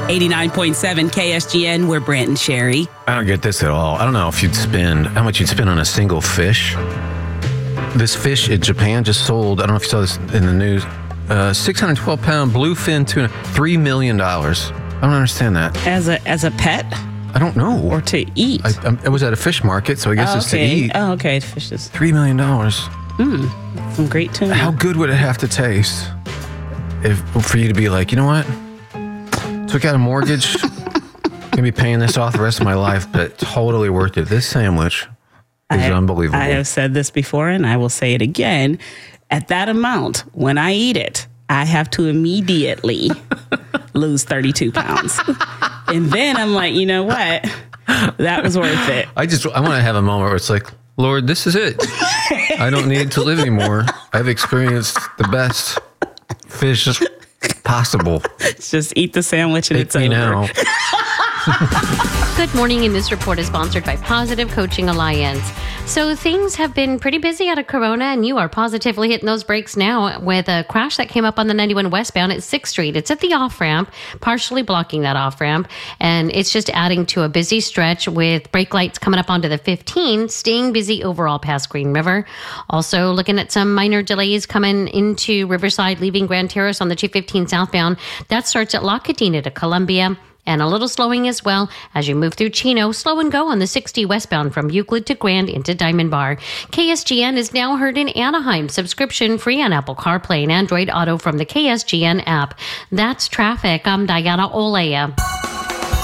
89.7 KSGN, we're Brant and Sherry. I don't get this at all. I don't know if how much you'd spend on a single fish. This fish in Japan just sold, I don't know if you saw this in the news, 612-pound bluefin tuna, $3 million. I don't understand that. As a pet? I don't know. Or to eat? I was at a fish market, so I guess it's to eat. Oh, okay. Fish is $3 million. Some great tuna. How good would it have to taste for you to be like, you know what? Took out a mortgage. Gonna be paying this off the rest of my life, but totally worth it. This sandwich is unbelievable. I have said this before, and I will say it again. At that amount, when I eat it, I have to immediately lose 32 pounds. And then I'm like, you know what? That was worth it. I want to have a moment where it's like, Lord, this is it. I don't need to live anymore. I've experienced the best fish possible. Just eat the sandwich and it's over. Now. Good morning, and this report is sponsored by Positive Coaching Alliance. So things have been pretty busy out of Corona, and you are positively hitting those brakes now with a crash that came up on the 91 westbound at 6th Street. It's at the off-ramp, partially blocking that off-ramp, and it's just adding to a busy stretch with brake lights coming up onto the 15, staying busy overall past Green River. Also looking at some minor delays coming into Riverside, leaving Grand Terrace on the 215 southbound. That starts at La Cadena to Columbia. And a little slowing as well as you move through Chino. Slow and go on the 60 westbound from Euclid to Grand into Diamond Bar. KSGN is now heard in Anaheim. Subscription free on Apple CarPlay and Android Auto from the KSGN app. That's traffic. I'm Diana Olea.